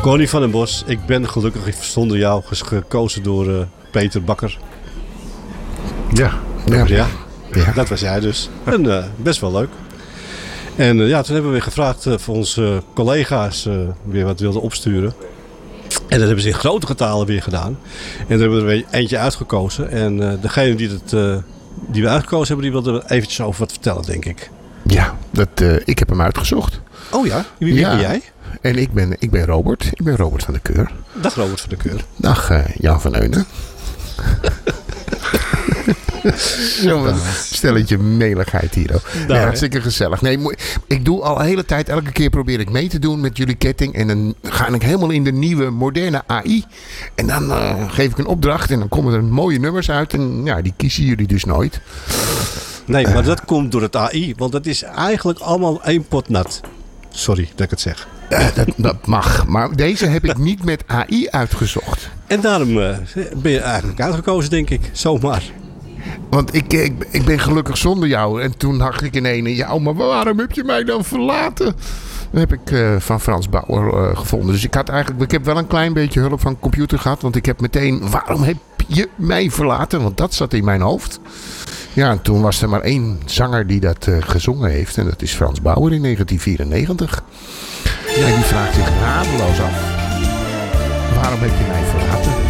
Connie van den Bos, ik ben gelukkig zonder jou gekozen door Peter Bakker. Ja. Dat was jij dus. En best wel leuk. En toen hebben we weer gevraagd voor onze collega's weer wat wilden opsturen. En dat hebben ze in grote getalen weer gedaan. En daar hebben we er weer eentje uitgekozen. En degene die we uitgekozen hebben, die wilde er eventjes over wat vertellen, denk ik. Ja, ik heb hem uitgezocht. Oh ja? Wie ben jij? En ik ben Robert. Ik ben Robert van der Keur. Dag Robert van der Keur. Dag Jan van Eunen. Zo'n stelletje meligheid hier. Nee, hartstikke gezellig. Nee, ik doe al een hele tijd, elke keer probeer ik mee te doen met jullie ketting. En dan ga ik helemaal in de nieuwe, moderne AI. En dan geef ik een opdracht en dan komen er mooie nummers uit. En ja, die kiezen jullie dus nooit. Nee, maar dat komt door het AI. Want dat is eigenlijk allemaal één pot nat. Sorry dat ik het zeg. Dat mag. Maar deze heb ik niet met AI uitgezocht. En daarom ben je eigenlijk uitgekozen, denk ik. Zomaar. Want ik ben gelukkig zonder jou. En toen dacht ik ineens, ja, maar waarom heb je mij dan verlaten? Dat heb ik van Frans Bauer gevonden. Dus ik heb wel een klein beetje hulp van de computer gehad. Want ik heb meteen, waarom heb je mij verlaten? Want dat zat in mijn hoofd. Ja, en toen was er maar één zanger die dat gezongen heeft. En dat is Frans Bauer in 1994. Ja. En die vraagt zich radeloos af. Waarom heb je mij verlaten?